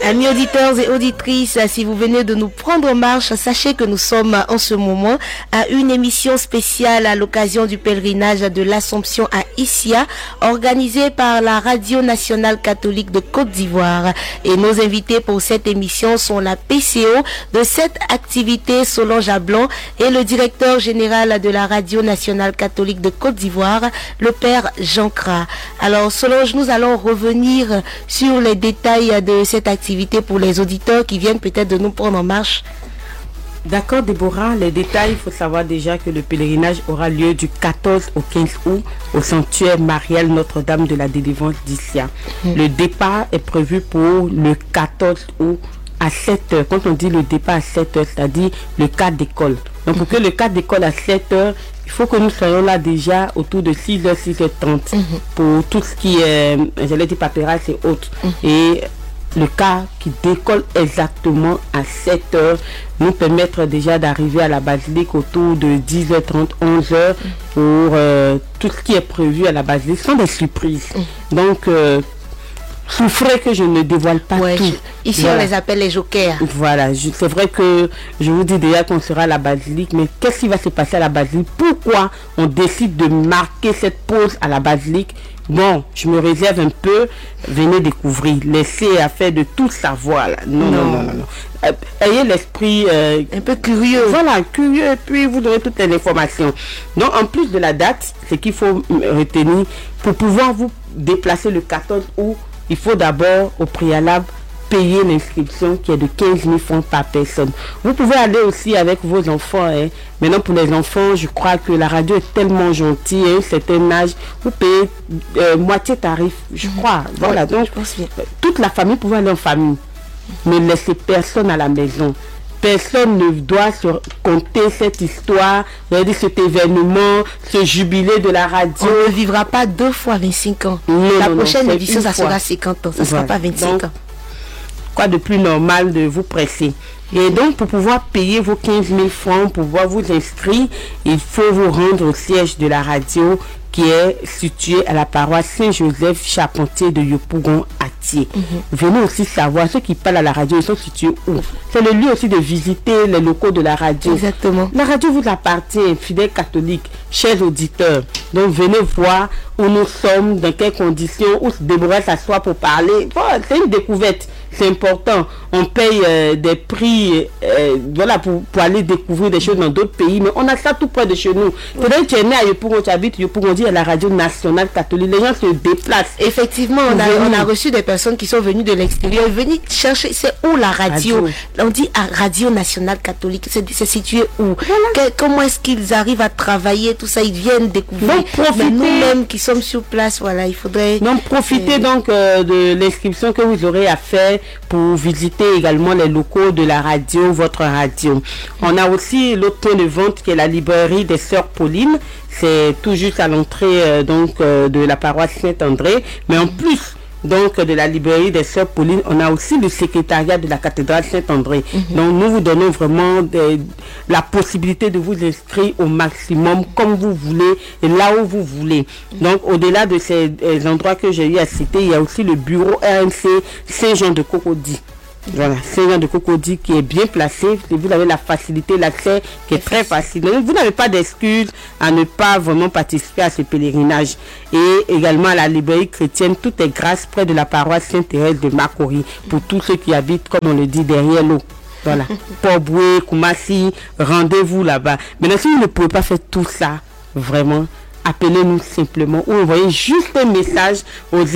Amis auditeurs et auditrices, si vous venez de nous prendre en marche, sachez que nous sommes en ce moment à une émission spéciale à l'occasion du pèlerinage de l'Assomption à Issia, organisée par la Radio Nationale Catholique de Côte d'Ivoire. Et nos invités pour cette émission sont la PCO de cette activité, Solange Ablon, et le directeur général de la Radio Nationale Catholique de Côte d'Ivoire, le père Jean Kra. Alors Solange, nous allons revenir sur les détails de cette activité pour les auditeurs qui viennent peut-être de nous prendre en marche. D'accord Déborah, les détails, il faut savoir déjà que le pèlerinage aura lieu du 14 au 15 août au sanctuaire marial Notre-Dame de la Délivrance d'Issia. Le départ est prévu pour le 14 août à 7h. Quand on dit le départ à 7h, c'est-à-dire le cadre d'école. Donc pour que le cadre d'école à 7h, il faut que nous soyons là déjà autour de 6h, 6h30 pour tout ce qui est, j'allais dire paperasse et autres. Et le cas qui décolle exactement à 7h nous permettre déjà d'arriver à la basilique autour de 10h30, 11h pour tout ce qui est prévu à la basilique. Ce sont des surprises. Donc, souffrez que je ne dévoile pas tout. Ici, voilà. On les appelle les jokers. Voilà, c'est vrai que je vous dis déjà qu'on sera à la basilique, mais qu'est-ce qui va se passer à la basilique? Pourquoi on décide de marquer cette pause à la basilique? Bon, je me réserve un peu, venez découvrir, laissez affaire de tout savoir là. Non. Ayez l'esprit un peu curieux. Voilà, curieux, et puis vous aurez toutes les informations. Donc en plus de la date, ce qu'il faut retenir, pour pouvoir vous déplacer le 14 août, il faut d'abord au préalable payer l'inscription qui est de 15 000 francs par personne. Vous pouvez aller aussi avec vos enfants. Maintenant, pour les enfants, je crois que la radio est tellement gentille. À un certain âge, vous payez moitié tarif, je crois. Voilà, donc toute la famille pouvait aller en famille. Ne laissez personne à la maison. Personne ne doit se compter cette histoire, cet événement, ce jubilé de la radio. On ne vivra pas 2 fois 25 ans. La prochaine édition, ça sera 50 ans. Ça ne sera pas 25 ans. Quoi de plus normal de vous presser. Et donc, pour pouvoir payer vos 15 000 francs, pour pouvoir vous inscrire, il faut vous rendre au siège de la radio qui est situé à la paroisse Saint-Joseph Charpentier de Yopougon à Thiers. Venez aussi savoir, ceux qui parlent à la radio, ils sont situés où? C'est le lieu aussi de visiter les locaux de la radio. Exactement. La radio vous appartient, fidèles catholiques, chers auditeurs. Donc venez voir où nous sommes, dans quelles conditions, où Déborah s'assoit pour parler. Bon, c'est une découverte, c'est important. On paye des prix voilà, pour aller découvrir des choses dans d'autres pays, mais on a ça tout près de chez nous. Peut-être que tu es né à Yopougon, tu habites Yopougon, à la radio nationale catholique, les gens se déplacent. Effectivement, on a reçu des personnes qui sont venues de l'extérieur, venues chercher, c'est où la radio? On dit à Radio Nationale Catholique, c'est situé où? Voilà. Comment est-ce qu'ils arrivent à travailler, tout ça, ils viennent découvrir. Donc profitez, nous-mêmes qui sommes sur place, voilà, il faudrait... Donc profitez donc de l'inscription que vous aurez à faire pour visiter également les locaux de la radio, votre radio. On a aussi l'autre point de vente qui est la librairie des Sœurs Paulines. C'est tout juste à l'entrée de la paroisse Saint-André. Mais en plus donc de la librairie des Sœurs Paulines, on a aussi le secrétariat de la cathédrale Saint-André. Donc nous vous donnons vraiment la possibilité de vous inscrire au maximum comme vous voulez et là où vous voulez. Donc au-delà de ces endroits que j'ai eu à citer, il y a aussi le bureau RNC Saint-Jean de Cocody. Voilà, Saint-Jean de Cocody qui est bien placé. Vous avez la facilité, l'accès qui est très facile. Donc, vous n'avez pas d'excuses à ne pas vraiment participer à ce pèlerinage. Et également à la librairie chrétienne, tout est grâce près de la paroisse Sainte-Thérèse de Makori pour tous ceux qui habitent, comme on le dit, derrière l'eau. Voilà, Port-Boué, Koumassi, rendez-vous là-bas. Maintenant, si vous ne pouvez pas faire tout ça, vraiment, appelez-nous simplement ou envoyez juste un message au 01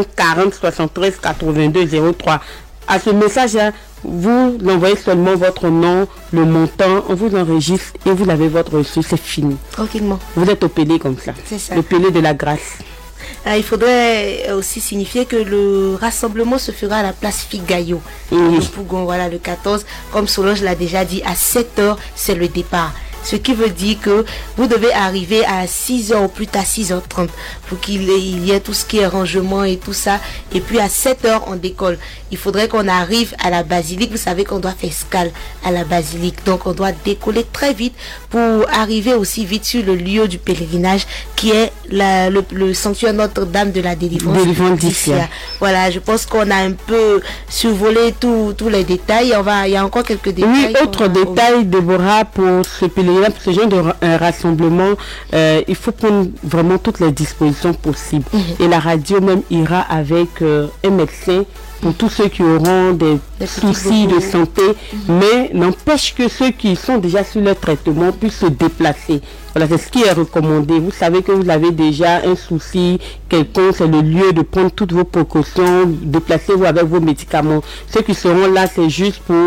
40 73 82 03. À ce message-là, vous l'envoyez seulement votre nom, le montant, on vous enregistre et vous avez votre reçu, c'est fini. Tranquillement. Vous êtes au Pélé comme ça. C'est ça. Le Pélé de la grâce. Il faudrait aussi signifier que le rassemblement se fera à la place Figayo. Pougon, voilà, le 14. Comme Solange l'a déjà dit, à 7h, c'est le départ. Ce qui veut dire que vous devez arriver à 6h ou plus tard 6h30 pour qu'il y ait tout ce qui est rangement et tout ça. Et puis à 7h, on décolle. Il faudrait qu'on arrive à la basilique. Vous savez qu'on doit faire escale à la basilique. Donc on doit décoller très vite pour arriver aussi vite sur le lieu du pèlerinage qui est le sanctuaire Notre-Dame de la Délivrance d'Issia. Voilà, je pense qu'on a un peu survolé tous les détails. Il y a encore quelques détails. Oui, autre détail, Déborah, pour ce pèlerinage, pour ce genre de rassemblement, il faut prendre vraiment toutes les dispositions possibles. Et la radio même ira avec un médecin pour tous ceux qui auront des soucis de santé, mais n'empêche que ceux qui sont déjà sur le traitement puissent se déplacer. Voilà, c'est ce qui est recommandé. Vous savez que vous avez déjà un souci quelconque, c'est le lieu de prendre toutes vos précautions, déplacez-vous avec vos médicaments. Ceux qui seront là, c'est juste pour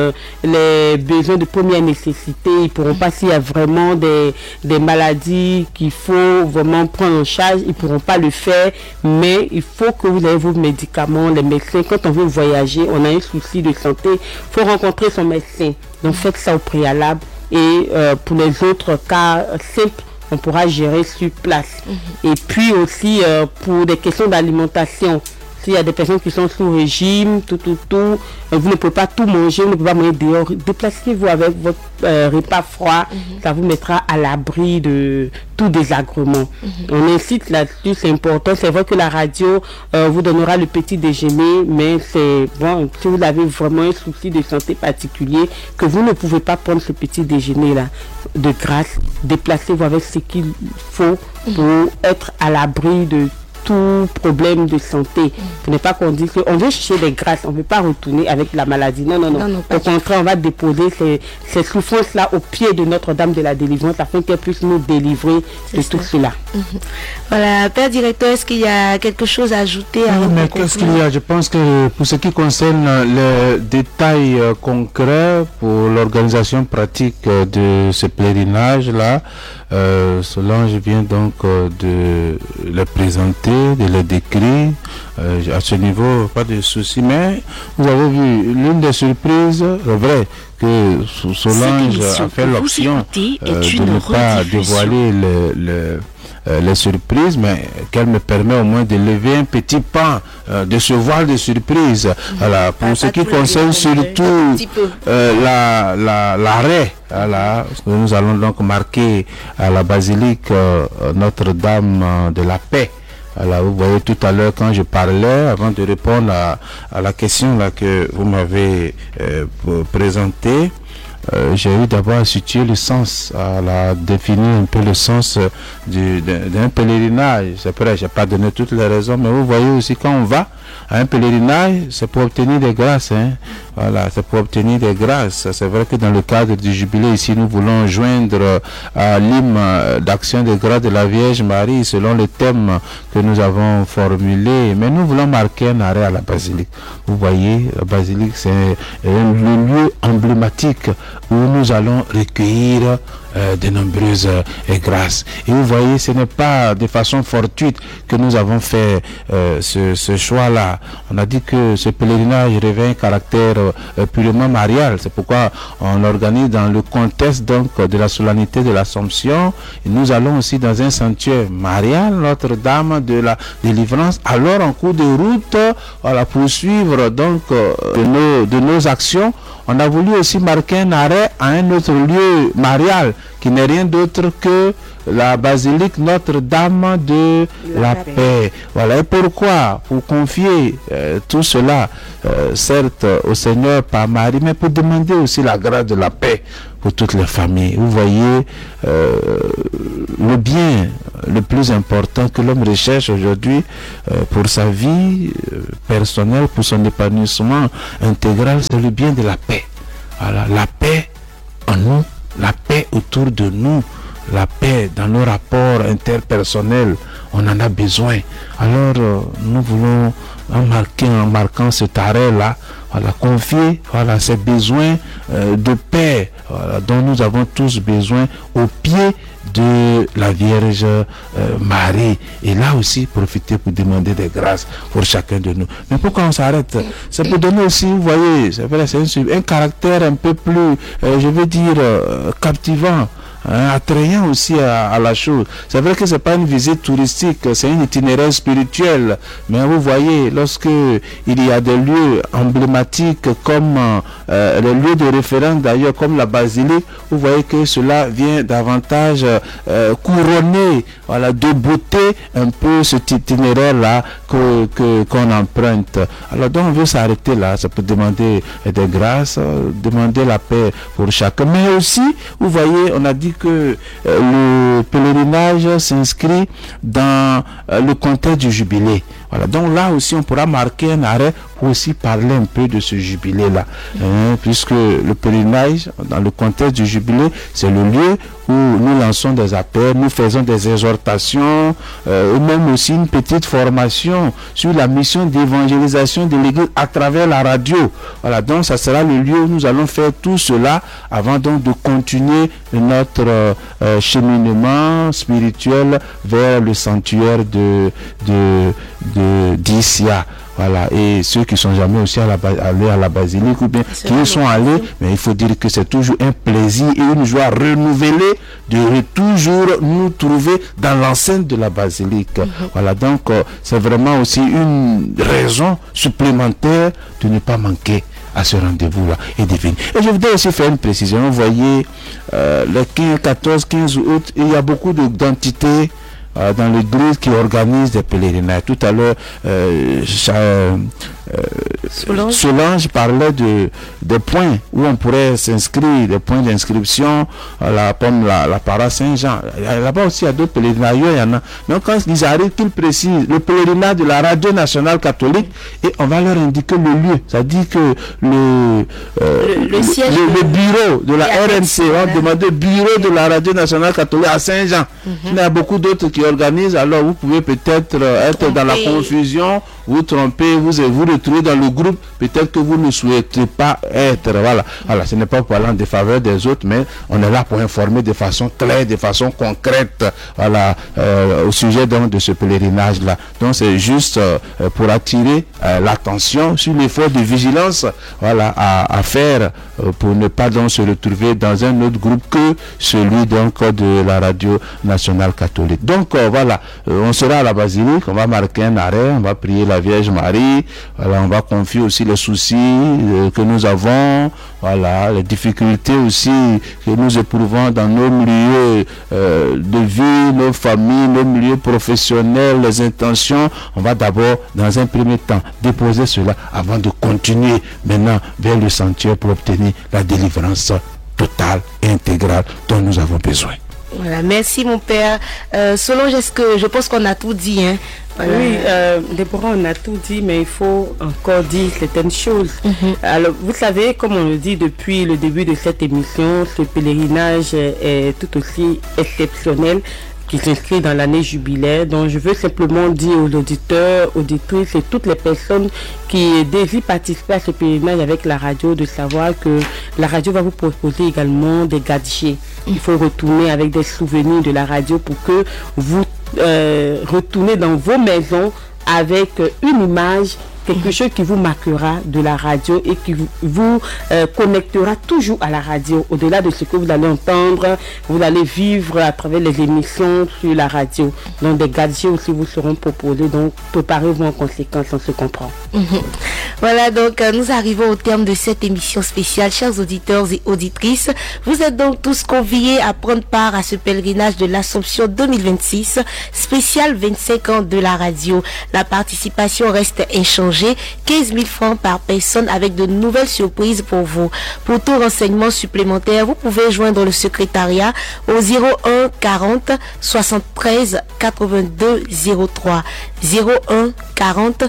les besoins de première nécessité. Ils ne pourront pas, s'il y a vraiment des maladies qu'il faut vraiment prendre en charge, ils ne pourront pas le faire, mais il faut que vous ayez vos médicaments, les médecins. Quand on veut voyager, on a un souci de santé, il faut rencontrer son médecin. Donc faites ça au préalable. Et pour les autres cas simples, on pourra gérer sur place. Et puis aussi pour des questions d'alimentation, s'il y a des personnes qui sont sous régime, vous ne pouvez pas tout manger, vous ne pouvez pas manger dehors, déplacez-vous avec votre repas froid, ça vous mettra à l'abri de tout désagrément. On incite là-dessus, c'est important. C'est vrai que la radio vous donnera le petit déjeuner, mais c'est bon, si vous avez vraiment un souci de santé particulier, que vous ne pouvez pas prendre ce petit déjeuner-là, de grâce, déplacez-vous avec ce qu'il faut pour être à l'abri de tout problème de santé. Ce n'est pas qu'on dit qu'on veut chercher des grâces, on ne veut pas retourner avec la maladie. Non. Au contraire, on va déposer ces souffrances-là au pied de Notre-Dame de la Délivrance afin qu'elle puisse nous délivrer de tout cela. Voilà, Père Directeur, est-ce qu'il y a quelque chose à ajouter? Oui, mais qu'est-ce qu'il y a? Je pense que pour ce qui concerne les détails concrets pour l'organisation pratique de ce pèlerinage-là, Solange vient donc de le présenter, de le décrire. À ce niveau, pas de souci. Mais vous avez vu, l'une des surprises, c'est vrai que Solange a fait l'option de ne pas dévoiler les surprises, mais qu'elle me permet au moins de lever un petit pan de ce voile de surprise. Voilà, pour ce qui concerne surtout l'arrêt, voilà, nous allons donc marquer à la basilique Notre-Dame de la Paix. Alors, vous voyez tout à l'heure quand je parlais, avant de répondre à la question là que vous m'avez présentée, j'ai eu d'abord à situer le sens, à définir un peu le sens d'un pèlerinage. C'est vrai, je n'ai pas donné toutes les raisons, mais vous voyez aussi quand on va à un pèlerinage, c'est pour obtenir des grâces. Voilà, c'est pour obtenir des grâces. C'est vrai que dans le cadre du jubilé ici, nous voulons joindre à l'hymne d'action de grâce de la Vierge Marie selon le thème que nous avons formulé. Mais nous voulons marquer un arrêt à la basilique. Vous voyez, la basilique, c'est le lieu emblématique où nous allons recueillir de nombreuses grâces. Et vous voyez, ce n'est pas de façon fortuite que nous avons fait ce choix-là. On a dit que ce pèlerinage revêt un caractère purement marial. C'est pourquoi on l'organise dans le contexte donc de la solennité de l'Assomption. Et nous allons aussi dans un sanctuaire marial, Notre-Dame de la Délivrance. Alors, en cours de route, voilà, pour suivre donc de nos actions, on a voulu aussi marquer un arrêt à un autre lieu marial qui n'est rien d'autre que la basilique Notre-Dame de la Paix. Voilà. Et pourquoi? Pour confier tout cela, certes au Seigneur par Marie, mais pour demander aussi la grâce de la paix pour toutes les familles. Vous voyez, le bien le plus important que l'homme recherche aujourd'hui pour sa vie personnelle, pour son épanouissement intégral, c'est le bien de la paix. Voilà, la paix en nous, la paix autour de nous, la paix dans nos rapports interpersonnels, on en a besoin. Alors nous voulons en marquant cet arrêt-là, voilà, confier ces besoins de paix dont nous avons tous besoin au pied de la Vierge Marie. Et là aussi, profiter pour demander des grâces pour chacun de nous. Mais pourquoi on s'arrête? C'est pour donner aussi, vous voyez, c'est vrai, c'est un caractère un peu plus, je veux dire, captivant attrayant aussi à la chose. C'est vrai que c'est pas une visite touristique, c'est un itinéraire spirituel. Mais vous voyez, lorsque il y a des lieux emblématiques comme les lieux de référence d'ailleurs, comme la basilique, vous voyez que cela vient davantage couronner, voilà, de beauté un peu cet itinéraire-là qu'on emprunte. Alors donc on veut s'arrêter là, ça peut demander des grâces, demander la paix pour chacun. Mais aussi, vous voyez, on a dit que le pèlerinage s'inscrit dans le contexte du jubilé. Voilà, donc là aussi on pourra marquer un arrêt pour aussi parler un peu de ce jubilé-là, puisque le pèlerinage, dans le contexte du jubilé, c'est le lieu où nous lançons des appels, nous faisons des exhortations, ou même aussi une petite formation sur la mission d'évangélisation de l'Église à travers la radio. Voilà, donc ça sera le lieu où nous allons faire tout cela avant donc de continuer notre cheminement spirituel vers le sanctuaire d'Issia. Voilà, et ceux qui sont jamais aussi allés à la basilique ou bien qui y sont allés, mais il faut dire que c'est toujours un plaisir et une joie renouvelée de toujours nous trouver dans l'enceinte de la basilique. Voilà, donc c'est vraiment aussi une raison supplémentaire de ne pas manquer à ce rendez-vous-là et de venir. Et je voudrais aussi faire une précision. Vous voyez, le 15, 14, 15 août, il y a beaucoup d'entités dans l'église qui organise des pèlerinages. Tout à l'heure, Solange parlait des points où on pourrait s'inscrire, des points d'inscription, comme la paroisse Saint-Jean. Là-bas aussi, il y a d'autres pèlerinages, il y en a. Donc, quand ils arrivent, qu'ils précisent le pèlerinage de la Radio Nationale Catholique, et on va leur indiquer le lieu. C'est-à-dire que le bureau de la RNC, on va demander bureau de la Radio Nationale Catholique à Saint-Jean. Il y a beaucoup d'autres qui organisent, alors vous pouvez peut-être être dans la confusion, vous tromper, vous retrouver dans le groupe, peut-être que vous ne souhaitez pas être. Voilà, ce n'est pas pour aller en défaveur des autres, mais on est là pour informer de façon claire, de façon concrète, voilà, au sujet donc de ce pèlerinage-là. Donc c'est juste pour attirer l'attention sur l'effort de vigilance, voilà, à faire pour ne pas donc se retrouver dans un autre groupe que celui donc de la Radio Nationale Catholique. Donc voilà, on sera à la basilique, on va marquer un arrêt, on va prier la Vierge Marie, voilà, on va confier aussi les soucis que nous avons, voilà, les difficultés aussi que nous éprouvons dans nos milieux de vie, nos familles, nos milieux professionnels, les intentions. On va d'abord, dans un premier temps, déposer cela avant de continuer maintenant vers le sanctuaire pour obtenir la délivrance totale et intégrale dont nous avons besoin. Voilà, merci mon père. Solange, je pense qu'on a tout dit, hein? Voilà. Oui, Déborah, on a tout dit, mais il faut encore dire certaines choses. Alors, vous savez, comme on le dit depuis le début de cette émission, ce pèlerinage est tout aussi exceptionnel qui s'inscrit dans l'année jubilaire. Donc, je veux simplement dire aux auditeurs, auditrices et toutes les personnes qui désirent participer à ce pèlerinage avec la radio, de savoir que la radio va vous proposer également des gadgets. Il faut retourner avec des souvenirs de la radio pour que vous retournez dans vos maisons avec une image, quelque chose qui vous marquera de la radio et qui vous connectera toujours à la radio. Au-delà de ce que vous allez entendre, vous allez vivre à travers les émissions sur la radio. Donc des gadgets aussi vous seront proposés. Donc préparez-vous en conséquence, on se comprend. Voilà, donc nous arrivons au terme de cette émission spéciale. Chers auditeurs et auditrices, vous êtes donc tous conviés à prendre part à ce pèlerinage de l'Assomption 2026, spécial 25 ans de la radio. La participation reste inchangée. 15 000 francs par personne avec de nouvelles surprises pour vous. Pour tout renseignement supplémentaire, vous pouvez joindre le secrétariat au 01 40 73 82 03. 01 40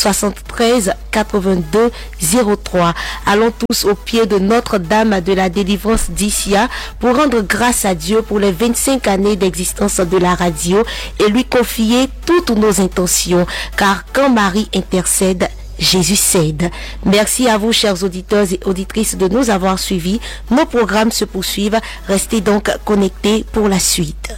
73 82 03. Allons tous au pied de Notre-Dame de la Délivrance d'Issia pour rendre grâce à Dieu pour les 25 années d'existence de la radio et lui confier toutes nos intentions, car quand Marie intercède, Jésus cède. Merci à vous, chers auditeurs et auditrices, de nous avoir suivis. Nos programmes se poursuivent. Restez donc connectés pour la suite.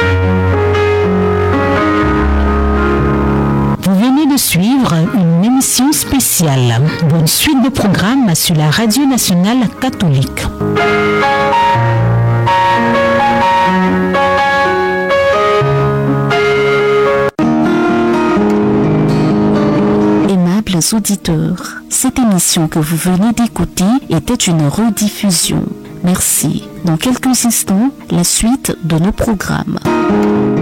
Vous venez de suivre une émission émission spéciale. Bonne suite de programmes sur la Radio nationale catholique. Aimables auditeurs, cette émission que vous venez d'écouter était une rediffusion. Merci. Dans quelques instants, la suite de nos programmes.